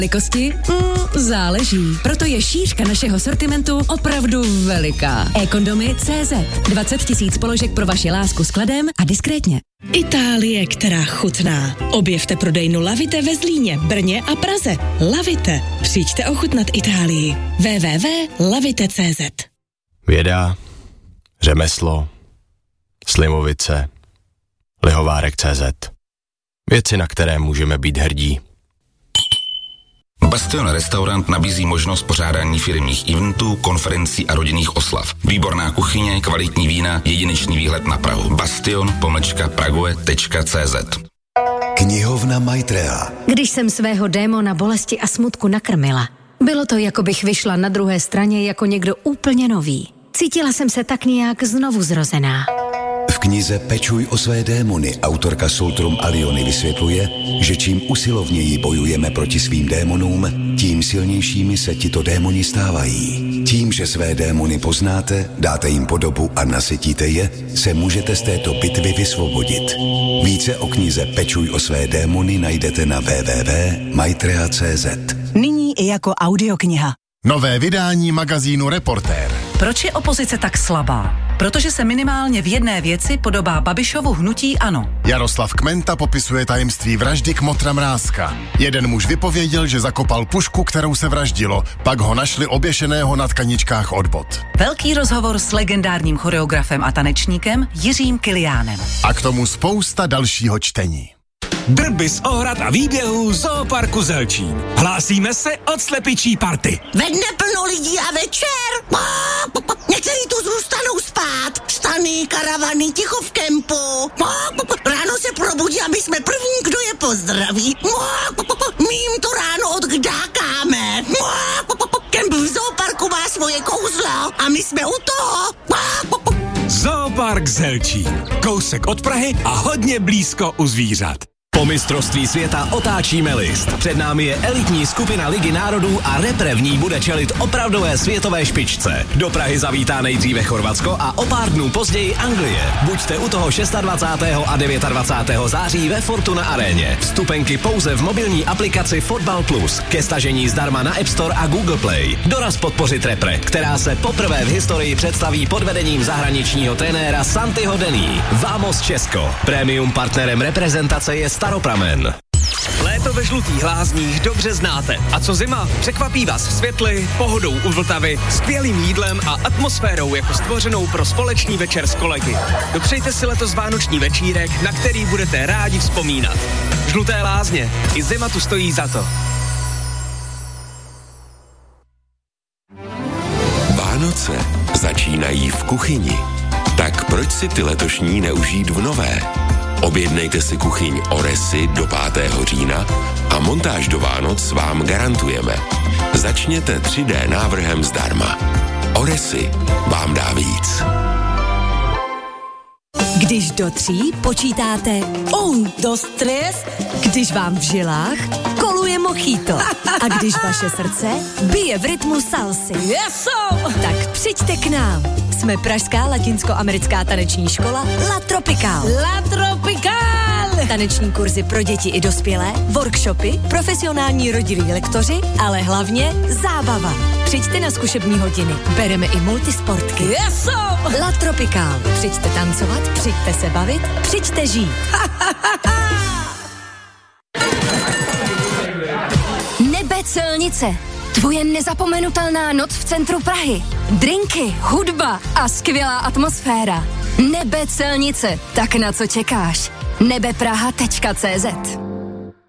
Velikosti? Záleží. Proto je šířka našeho sortimentu opravdu veliká. eCondomy.cz 20 000 položek pro vaši lásku s kladem a diskrétně. Itálie, která chutná. Objevte prodejnu Lavite ve Zlíně, Brně a Praze. Lavite. Přijďte ochutnat Itálii. www.lavite.cz. Věda, řemeslo, Slimovice, Lihovárek.cz. Věci, na které můžeme být hrdí. Bastion Restaurant nabízí možnost pořádání firemních eventů, konferencí a rodinných oslav. Výborná kuchyně, kvalitní vína, jedinečný výhled na Prahu. bastion-prague.cz. Knihovna Maitreya. Když jsem svého démona bolesti a smutku nakrmila, bylo to, jako bych vyšla na druhé straně jako někdo úplně nový. Cítila jsem se tak nějak znovu zrozená. V knize Pečuj o své démony autorka Soltrum Aliony vysvětluje, že čím usilovněji bojujeme proti svým démonům, tím silnějšími se tito démoni stávají. Tím, že své démony poznáte, dáte jim podobu a nasytíte je, se můžete z této bitvy vysvobodit. Více o knize Pečuj o své démony najdete na www.maitreya.cz. Nyní i jako audiokniha. Nové vydání magazínu Reportér. Proč je opozice tak slabá? Protože se minimálně v jedné věci podobá Babišovu hnutí ANO. Jaroslav Kmenta popisuje tajemství vraždy Kmotra Mrázka. Jeden muž vypověděl, že zakopal pušku, kterou se vraždilo, pak ho našli oběšeného na tkaničkách od bot. Velký rozhovor s legendárním choreografem a tanečníkem Jiřím Kiliánem. A k tomu spousta dalšího čtení. Drby z ohrad a výběhů Zooparku Zelčín. Hlásíme se od slepičí party. Ve dne plno lidí a večer. Někteří tu zůstanou spát. Stany, karavany, ticho v kempu. Ráno se probudí, aby jsme první, kdo je pozdraví. My jim to ráno odkdákáme. Kemp v Zooparku má svoje kouzlo a my jsme u toho. Zoopark Zelčín. Kousek od Prahy a hodně blízko u zvířat. Po mistrovství světa otáčíme list. Před námi je elitní skupina Ligy národů a repre v ní bude čelit opravdové světové špičce. Do Prahy zavítá nejdříve Chorvatsko a o pár dnů později Anglie. Buďte u toho 26. a 29. září ve Fortuna aréně. Vstupenky pouze v mobilní aplikaci Fotbal Plus. Ke stažení zdarma na App Store a Google Play. Doraz podpořit repre, která se poprvé v historii představí pod vedením zahraničního trenéra Santiho Denny. Vamos Česko. Premium partnerem reprezentace je Staropramen. Léto ve Žlutých Lázních dobře znáte. A co zima? Překvapí vás světly, pohodou u Vltavy, skvělým jídlem a atmosférou jako stvořenou pro společný večer s kolegy. Dopřejte si letos vánoční večírek, na který budete rádi vzpomínat. Žluté Lázně. I zima tu stojí za to. Vánoce začínají v kuchyni. Tak proč si ty letošní neužít v nové? Objednejte si kuchyň Oresy do 5. října a montáž do Vánoc vám garantujeme. Začněte 3D návrhem zdarma. Oresy vám dá víc. Když do 3 počítáte 1, 2, 3, když vám v žilách koluje mojito a když vaše srdce bije v rytmu salsy. Tak přijďte k nám. Jsme pražská latinskoamerická taneční škola La Tropical. La Tropical! Taneční kurzy pro děti i dospělé, workshopy, profesionální rodilí lektoři, ale hlavně zábava. Přijďte na zkušební hodiny. Bereme i multisportky. La Tropical. Přijďte tancovat, přijďte se bavit, přijďte žít. Nebe Celnice. Tvoje nezapomenutelná noc v centru Prahy. Drinky, hudba a skvělá atmosféra. Nebe Celnice. Tak na co čekáš? nebepraha.cz